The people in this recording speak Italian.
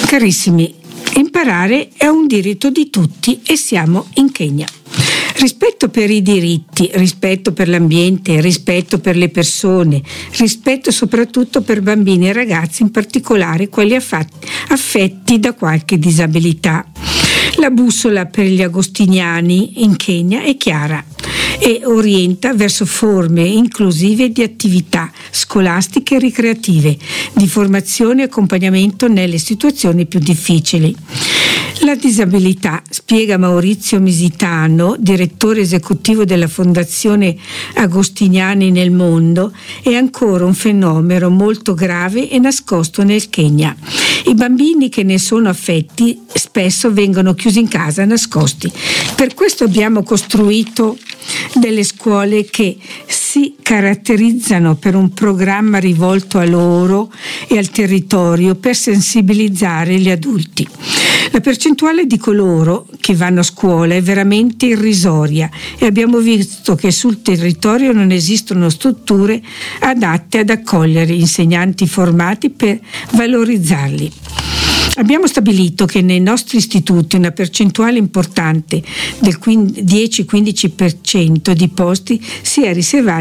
Carissimi, imparare è un diritto di tutti e siamo in Kenya. Rispetto per i diritti, rispetto per l'ambiente, rispetto per le persone, rispetto soprattutto per bambini e ragazzi, in particolare quelli affetti da qualche disabilità. La bussola per gli agostiniani in Kenya è chiara e orienta verso forme inclusive di attività scolastiche e ricreative, di formazione e accompagnamento nelle situazioni più difficili. La disabilità, spiega Maurizio Misitano, direttore esecutivo della Fondazione Agostiniani nel mondo, è ancora un fenomeno molto grave e nascosto nel Kenya. I bambini che ne sono affetti spesso vengono chiusi in casa nascosti. Per questo abbiamo costruito delle scuole che si caratterizzano per un programma rivolto a loro e al territorio per sensibilizzare gli adulti. La percentuale di coloro che vanno a scuola è veramente irrisoria e abbiamo visto che sul territorio non esistono strutture adatte ad accogliere insegnanti formati per valorizzarli. Abbiamo stabilito che nei nostri istituti una percentuale importante del 10-15% di posti sia riservata